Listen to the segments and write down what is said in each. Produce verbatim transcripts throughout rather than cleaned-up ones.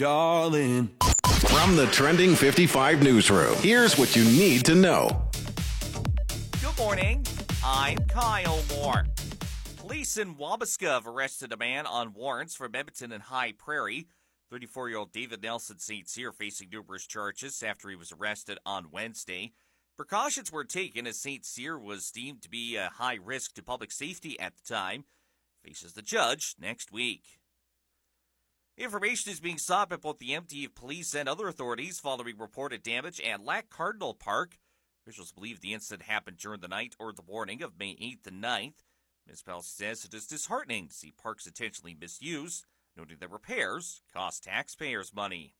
darling. From the Trending fifty-five newsroom, here's what you need to know. Good morning. I'm Kyle Moore. Police in Wabasca have arrested a man on warrants from Edmonton and High Prairie. thirty-four-year-old David Nelson Saint Cyr facing numerous charges after he was arrested on Wednesday. Precautions were taken as Saint Cyr was deemed to be a high risk to public safety at the time. Faces the judge next week. Information is being sought by both the M T A police and other authorities following reported damage at Lac Cardinal Park. Officials believe the incident happened during the night or the morning of May eighth and ninth. Municipality says it is disheartening to see parks intentionally misused, noting that repairs cost taxpayers money.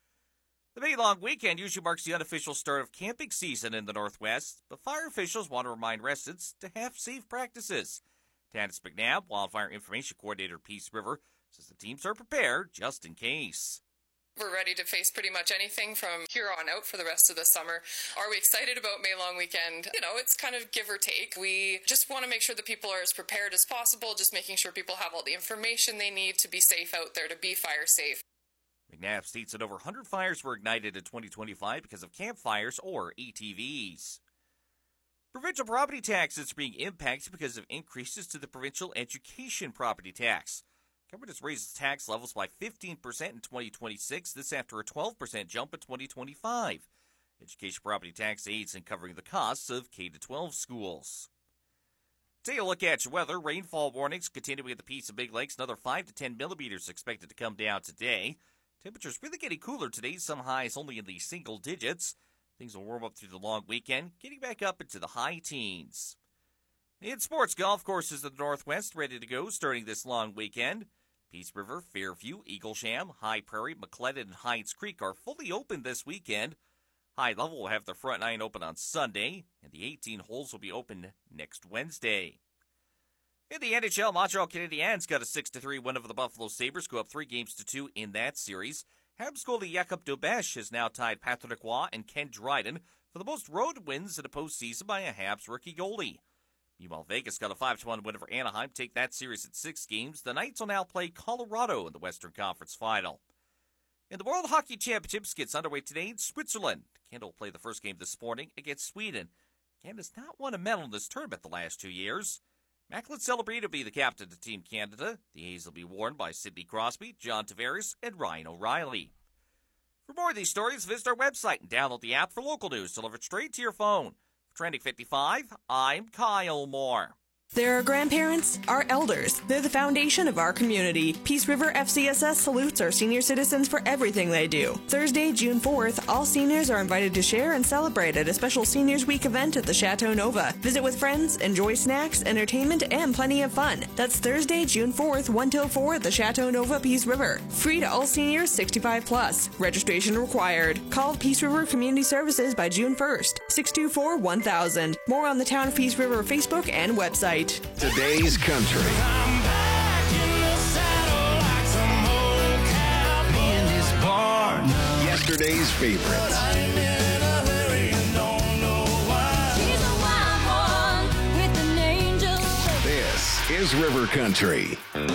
The May long weekend usually marks the unofficial start of camping season in the Northwest, but fire officials want to remind residents to have safe practices. Tanis McNabb, Wildfire Information Coordinator at Peace River, says the teams are prepared just in case. We're ready to face pretty much anything from here on out for the rest of the summer. Are we excited about May long weekend? You know, it's kind of give or take. We just want to make sure that people are as prepared as possible, just making sure people have all the information they need to be safe out there, to be fire safe. McNabb states that over one hundred fires were ignited in twenty twenty-five because of campfires or A T Vs. Provincial property taxes are being impacted because of increases to the provincial education property tax. Government has raised its tax levels by fifteen percent in twenty twenty-six, this after a twelve percent jump in twenty twenty-five. Education property tax aids in covering the costs of K through twelve schools. Take a look at your weather. Rainfall warnings continuing at the Peace of Big Lakes. Another five to ten millimeters expected to come down today. Temperatures really getting cooler today. Some highs only in the single digits. Things will warm up through the long weekend, getting back up into the high teens. In sports, golf courses in the Northwest ready to go starting this long weekend. Peace River, Fairview, Eaglesham, High Prairie, McLennan, and Hinds Creek are fully open this weekend. High Level will have their front nine open on Sunday, and the eighteen holes will be open next Wednesday. In the N H L, Montreal Canadiens got a six to three win over the Buffalo Sabres, go up three games to two in that series. Habs goalie Jakob Dobesch has now tied Patrick Roy and Ken Dryden for the most road wins in a postseason by a Habs rookie goalie. Meanwhile, Vegas got a five to one win over Anaheim, take that series at six games. The Knights will now play Colorado in the Western Conference Final. In the World Hockey Championships gets underway today in Switzerland. Canada will play the first game this morning against Sweden. Canada's not won a medal in this tournament the last two years. Macklin Celebrate will be the captain of Team Canada. The A's will be worn by Sidney Crosby, John Tavares, and Ryan O'Reilly. For more of these stories, visit our website and download the app for local news delivered straight to your phone. For Trending fifty-five, I'm Kyle Moore. They're our grandparents, our elders. They're the foundation of our community. Peace River F C S S salutes our senior citizens for everything they do. Thursday, June fourth, all seniors are invited to share and celebrate at a special Seniors Week event at the Chateau Nova. Visit with friends, enjoy snacks, entertainment, and plenty of fun. That's Thursday, June fourth, one till four at the Chateau Nova, Peace River. Free to all seniors sixty-five plus. Registration required. Call Peace River Community Services by June first. six two four, one thousand. More on the Town of Peace River Facebook and website. Today's country. I'm back in the saddle like some old cowboy in his barn. Yesterday's favorites. But I ain't in a hurry and don't know why. She's a wild one with an angel. This is River Country.